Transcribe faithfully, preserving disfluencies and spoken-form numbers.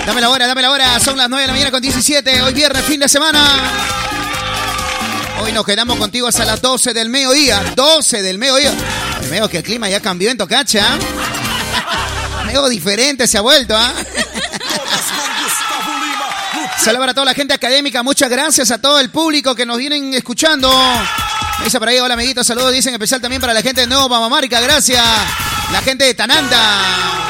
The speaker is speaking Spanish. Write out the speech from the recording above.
Dame la hora, dame la hora. Son las nueve de la mañana con diecisiete. Hoy viernes, fin de semana. Hoy nos quedamos contigo hasta las doce del mediodía. doce del mediodía. Veo que el clima ya cambió en Tocacha. Algo diferente se ha vuelto, ¿ah? ¿eh? Saludos para toda la gente académica. Muchas gracias a todo el público que nos vienen escuchando. Me dice por ahí, hola amiguitos, saludos. Dicen especial también para la gente de Nuevo Pamamarca. Gracias. La gente de Tananda.